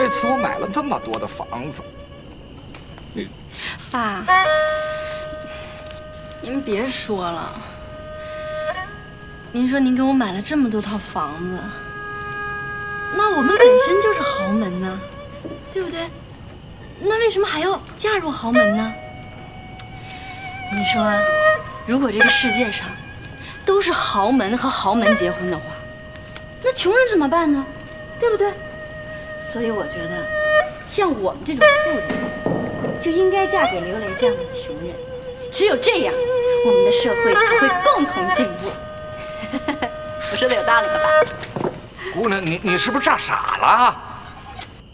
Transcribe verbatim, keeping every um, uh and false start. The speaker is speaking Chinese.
为此我买了那么多的房子。你， 爸，您别说了。您说您给我买了这么多套房子，那我们本身就是豪门呢，对不对？那为什么还要嫁入豪门呢？您说，如果这个世界上都是豪门和豪门结婚的话，那穷人怎么办呢？对不对？所以我觉得，像我们这种富人，就应该嫁给刘雷这样的穷人。只有这样，我们的社会才会共同进步。我说的有道理吧，爸？ 姑娘，你你是不是炸傻了？